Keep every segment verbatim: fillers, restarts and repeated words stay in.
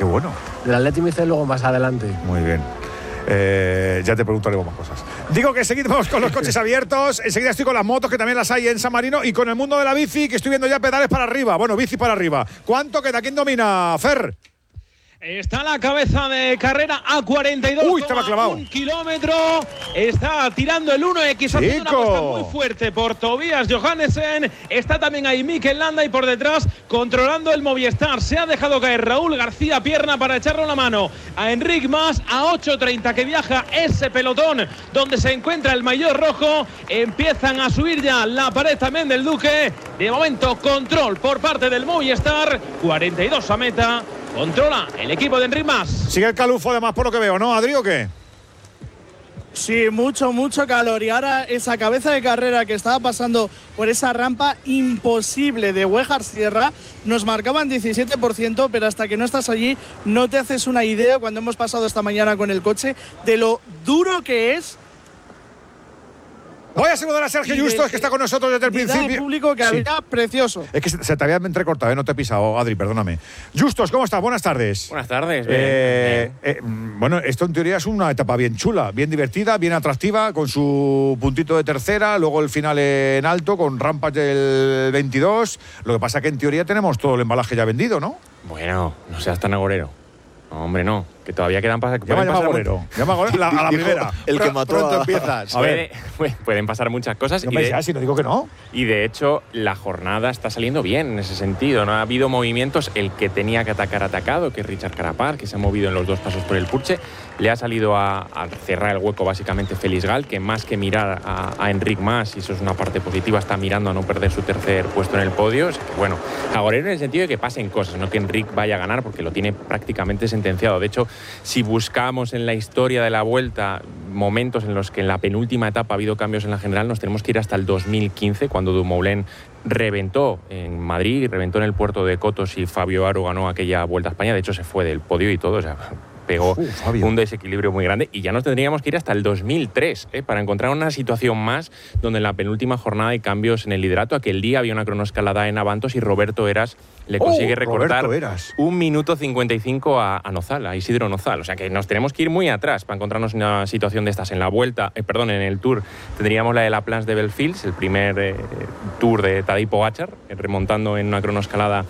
Qué bueno. El Atleti me dice luego más adelante. Muy bien. Eh, ya te preguntaremos más cosas. Digo que seguimos con los coches abiertos. Enseguida estoy con las motos, que también las hay en San Marino, y con el mundo de la bici, que estoy viendo ya pedales para arriba. Bueno, bici para arriba. ¿Cuánto queda? ¿Quién domina? Fer. Está la cabeza de carrera a cuarenta y dos. Uy, estaba clavado. Un kilómetro. Está tirando el uno equis. Haciendo una apuesta muy fuerte por Tobias Johannesen. Está también ahí Mikel Landa y por detrás controlando el Movistar. Se ha dejado caer Raúl García Pierna para echarle la mano a Enric Mas a ocho treinta, que viaja ese pelotón donde se encuentra el maillot rojo. Empiezan a subir ya la pared también del Duque. De momento control por parte del Movistar. cuarenta y dos a meta. Controla el equipo de Enric Mas. Sigue el calufo además por lo que veo, ¿no, Adri, o qué? Sí, mucho, mucho calor. Y ahora esa cabeza de carrera que estaba pasando por esa rampa imposible de Huejar Sierra, nos marcaban diecisiete por ciento, pero hasta que no estás allí no te haces una idea, cuando hemos pasado esta mañana con el coche, de lo duro que es. Voy a saludar a Sergio Justos, que está con nosotros desde el principio. El público que había, sí. Precioso. Es que se te había entrecortado, ¿eh? No te he pisado, Adri, perdóname. Justos, ¿cómo estás? Buenas tardes. Buenas tardes. Eh, eh, bueno, esto en teoría es una etapa bien chula, bien divertida, bien atractiva, con su puntito de tercera, luego el final en alto, con rampas del veintidós. Lo que pasa es que en teoría tenemos todo el embalaje ya vendido, ¿no? Bueno, no seas tan agorero. No, hombre, no. Que todavía quedan pasar. Llama, llama Agorero. Llama Agorero la, a la primera. El que mató pronto a... empiezas. A ver. Puede, pueden pasar muchas cosas. No y me de, seas, si no digo que no. Y de hecho, la jornada está saliendo bien en ese sentido. No ha habido movimientos. El que tenía que atacar, atacado, que es Richard Carapaz, que se ha movido en los dos pasos por el Purche. Le ha salido a, a cerrar el hueco básicamente Félix Gal, que más que mirar a, a Enric Mas, y eso es una parte positiva, está mirando a no perder su tercer puesto en el podio. O sea que, bueno, Agorero en el sentido de que pasen cosas, no que Enric vaya a ganar, porque lo tiene prácticamente sentenciado. De hecho, si buscamos en la historia de la Vuelta momentos en los que en la penúltima etapa ha habido cambios en la general, nos tenemos que ir hasta el dos mil quince, cuando Dumoulin reventó en Madrid, reventó en el puerto de Cotos y Fabio Aro ganó aquella Vuelta a España. De hecho, se fue del podio y todo, o sea, pegó uh, un desequilibrio muy grande, y ya nos tendríamos que ir hasta el dos mil tres ¿eh? para encontrar una situación más donde en la penúltima jornada hay cambios en el liderato. Aquel día había una cronoescalada en Avantos y Roberto Eras le consigue oh, recortar un minuto cincuenta y cinco a, a Nozal, a Isidro Nozal. O sea que nos tenemos que ir muy atrás para encontrarnos una situación de estas. En la Vuelta, eh, perdón, en el Tour tendríamos la de la Plans de Belfields, el primer eh, Tour de Tadej Pogačar, eh, remontando en una cronoescalada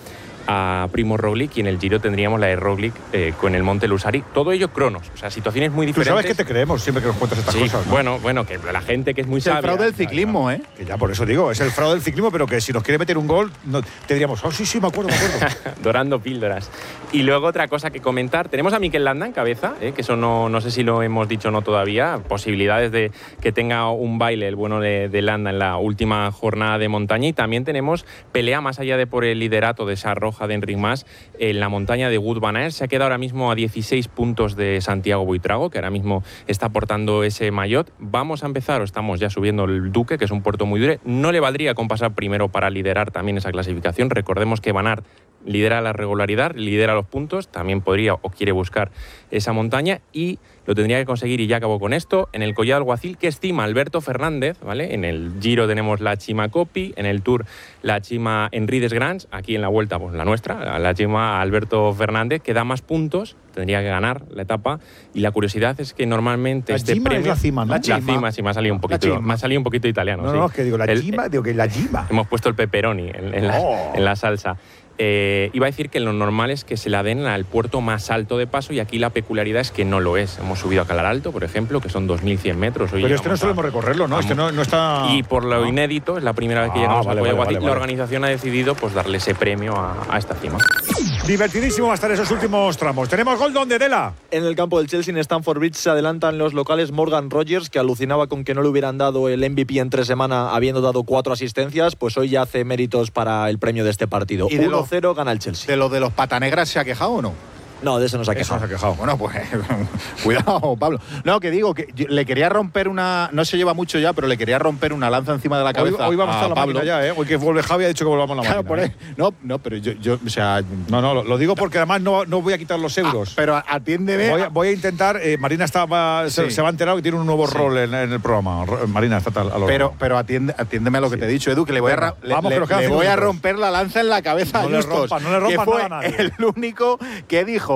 a Primo Roglic, y en el Giro tendríamos la de Roglic eh, con el Monte Lusari. Todo ello cronos, o sea, situaciones muy diferentes. Tú sabes que te creemos siempre que nos cuentas estas sí, cosas, ¿no? Bueno, bueno, que la gente que es muy es sabia. Es el fraude del ciclismo, ¿eh? Que ya por eso digo, es el fraude del ciclismo, pero que si nos quiere meter un gol, no, te diríamos, oh, sí, sí, me acuerdo, me acuerdo. Dorando píldoras. Y luego otra cosa que comentar, tenemos a Mikel Landa en cabeza, ¿eh? que eso no, no sé si lo hemos dicho o no todavía, posibilidades de que tenga un baile el bueno de, de Landa en la última jornada de montaña, y también tenemos pelea más allá de por el liderato de esa roja de Enric Mas en la montaña de Wout van Aert. Se ha quedado ahora mismo a dieciséis puntos de Santiago Buitrago, que ahora mismo está portando ese maillot. Vamos a empezar, o estamos ya subiendo el Duque, que es un puerto muy duro. No le valdría con pasar primero para liderar también esa clasificación. Recordemos que Van Aert lidera la regularidad, lidera los puntos, también podría o quiere buscar esa montaña, y lo tendría que conseguir, y ya acabo con esto, en el Collado Alguacil, que estima Alberto Fernández, ¿vale? En el Giro tenemos la Chima Coppi, en el Tour la Chima Henri Desgrange, aquí en la Vuelta pues la nuestra, la Chima Alberto Fernández, que da más puntos, tendría que ganar la etapa, y la curiosidad es que normalmente la este Chima premio, es la cima, ¿no? La Chima, la cima sí, me ha salido un poquito, me ha salido un poquito italiano. No, sí. no, es que digo la el, Chima, digo que la Chima. Hemos puesto el pepperoni en, en, la, oh. en la salsa. Eh, iba a decir que lo normal es que se la den al puerto más alto de paso, y aquí la peculiaridad es que no lo es. Hemos subido a Calar Alto, por ejemplo, que son dos mil cien metros. Hoy pero este no solemos recorrerlo, ¿no? Este no, no está... Y por lo no. inédito, es la primera vez que llegamos ah, vale, a Collado vale, Alguacil, vale, la vale. organización ha decidido pues darle ese premio a, a esta cima. Divertidísimo va a estar esos últimos tramos. Tenemos gol donde Dela. En el campo del Chelsea, en Stamford Bridge, se adelantan los locales. Morgan Rogers, que alucinaba con que no le hubieran dado el M V P en tres semanas, habiendo dado cuatro asistencias, pues hoy ya hace méritos para el premio de este partido. uno cero gana el Chelsea. ¿De lo de los patanegras se ha quejado o no? No, de eso no se ha quejado. Eso no se ha quejado. Bueno, pues cuidado, Pablo. No, que digo que le quería romper una... No se lleva mucho ya, pero le quería romper una lanza encima de la cabeza. Hoy, hoy vamos a, a la Pablo ya, ¿eh? Hoy que vuelve Javi ha dicho que volvamos a la claro, máquina. Por ¿eh? No, no, pero yo, yo, o sea... No, no, lo, lo digo porque además no, no voy a quitar los euros. Ah, pero atiéndeme... Voy a, voy a intentar... Eh, Marina estaba, sí. se, se va a enterar que tiene un nuevo sí. rol en, en el programa. Marina está tal... A lo pero pero atiende, atiéndeme a lo que sí. te he dicho, Edu, que le voy a, le, vamos, le, le voy a romper la lanza en la cabeza no a Justos. No le rompas que fue nada a nadie. el único que dijo